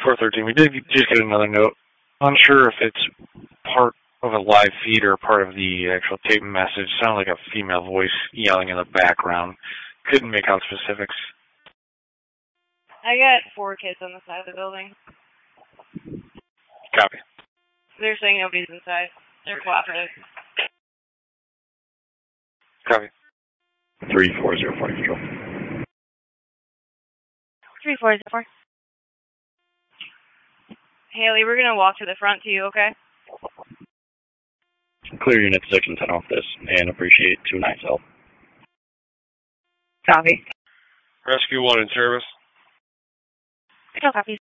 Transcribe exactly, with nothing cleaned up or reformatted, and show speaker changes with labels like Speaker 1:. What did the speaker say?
Speaker 1: four thirteen, we did just get another note. Unsure if it's part of a live feed or part of the actual tape message. It sounded like a female voice yelling in the background. Couldn't make out specifics.
Speaker 2: I got four kids on the side of the building.
Speaker 1: Copy.
Speaker 2: They're saying nobody's inside. They're cooperative.
Speaker 1: Copy.
Speaker 3: three four zero four control.
Speaker 2: three four zero four. Haley, we're going to walk to the front to you, okay?
Speaker 3: Clear unit section ten off this and appreciate two nine's help.
Speaker 2: Copy.
Speaker 1: Rescue one in service.
Speaker 2: Still copy.